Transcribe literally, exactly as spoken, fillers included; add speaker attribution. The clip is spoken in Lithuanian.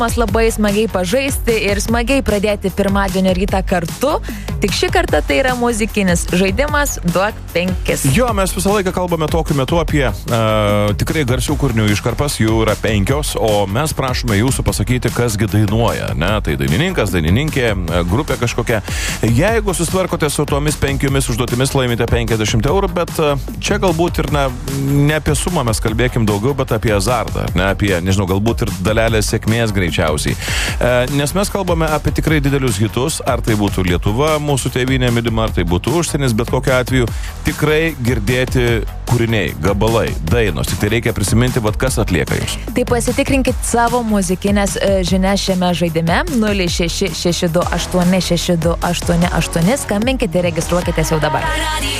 Speaker 1: labai smagiai pažaisti ir smagiai pradėti pirmadienio rytą kartu. Tik šį kartą tai yra muzikinis žaidimas Duok penkis.
Speaker 2: Jo, mes visą laiką kalbame tokiu metu apie uh, tikrai garsių kūrinių iškarpas, jų yra penkios, o mes prašome jūsų pasakyti, kasgi dainuoja. Ne? Tai dainininkas, dainininkė, grupė kažkokia. Jeigu susitvarkote su tomis penkiomis užduotimis, laimite penkiasdešimt eurų, bet uh, čia galbūt ir ne, ne apie sumą mes kalbėkim daugiau, bet apie azartą, ne apie, nežinau, galbūt ir dalelę sėkmės greičiausiai. E, nes mes kalbame apie tikrai didelius hitus, ar tai būtų Lietuva, mūsų tėvynė mylima, ar tai būtų užsienis, bet kokiu atveju tikrai girdėti kūriniai, gabalai, dainos. Tik tai reikia prisiminti, vat kas atlieka jūs.
Speaker 1: Tai pasitikrinkit savo muzikinės e, žinias šiame žaidime nulis šeši šeši du aštuoni šeši du aštuoni aštuoni, skambinkite ir registruokitės jau dabar.